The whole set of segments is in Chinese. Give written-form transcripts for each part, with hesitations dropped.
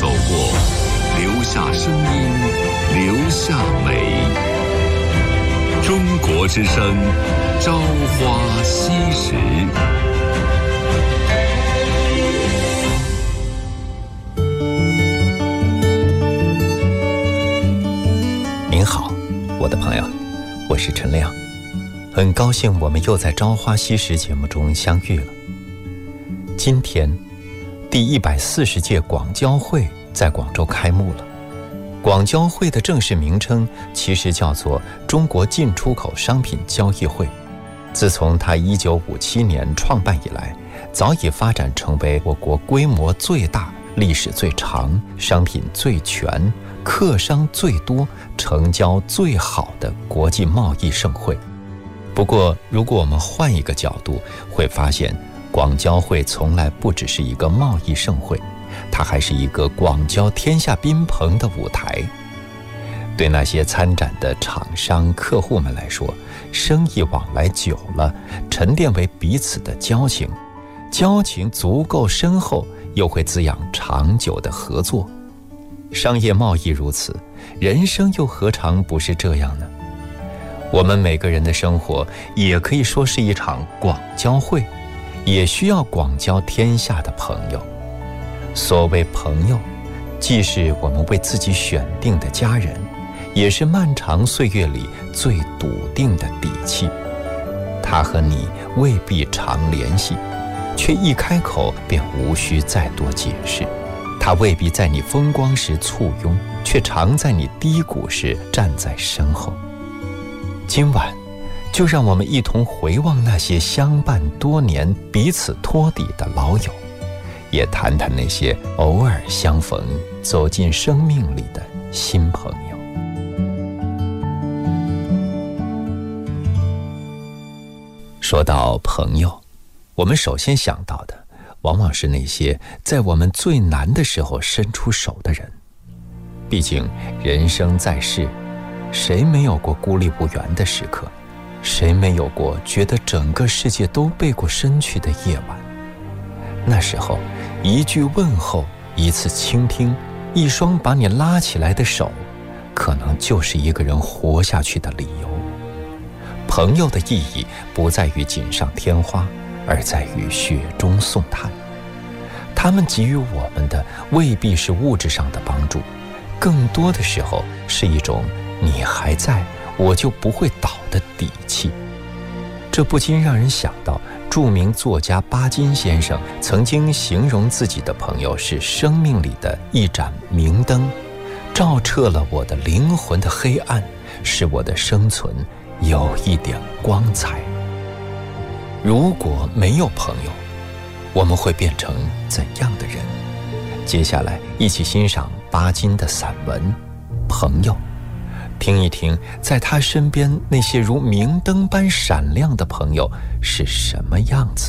走过，留下声音，留下美。中国之声，朝花夕拾。 您好，我的朋友，我是陈亮，很高兴我们又在《朝花夕拾》节目中相遇了。今天，第140届广交会在广州开幕了。广交会的正式名称其实叫做中国进出口商品交易会。自从它1957年创办以来，早已发展成为我国规模最大、历史最长、商品最全、客商最多、成交最好的国际贸易盛会。不过，如果我们换一个角度，会发现广交会从来不只是一个贸易盛会，它还是一个广交天下宾朋的舞台。对那些参展的厂商、客户们来说，生意往来久了，沉淀为彼此的交情，交情足够深厚，又会滋养长久的合作。商业贸易如此，人生又何尝不是这样呢？我们每个人的生活也可以说是一场广交会，也需要广交天下的朋友。所谓朋友，既是我们为自己选定的家人，也是漫长岁月里最笃定的底气。他和你未必常联系，却一开口便无需再多解释。他未必在你风光时簇拥，却常在你低谷时站在身后。今晚，就让我们一同回望那些相伴多年、彼此托底的老友，也谈谈那些偶尔相逢、走进生命里的新朋友。说到朋友，我们首先想到的往往是那些在我们最难的时候伸出手的人。毕竟人生在世，谁没有过孤立无援的时刻？谁没有过觉得整个世界都背过身去的夜晚？那时候，一句问候，一次倾听，一双把你拉起来的手，可能就是一个人活下去的理由。朋友的意义不在于锦上添花，而在于雪中送炭。他们给予我们的未必是物质上的帮助，更多的时候是一种你还在，我就不会倒的底气。这不禁让人想到著名作家巴金先生曾经形容自己的朋友是生命里的一盏明灯，照彻了我的灵魂的黑暗，使我的生存有一点光彩。如果没有朋友，我们会变成怎样的人？接下来一起欣赏巴金的散文《朋友》，听一听在他身边那些如明灯般闪亮的朋友是什么样子。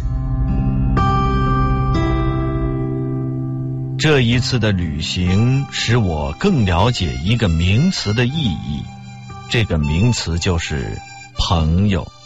这一次的旅行使我更了解一个名词的意义，这个名词就是朋友。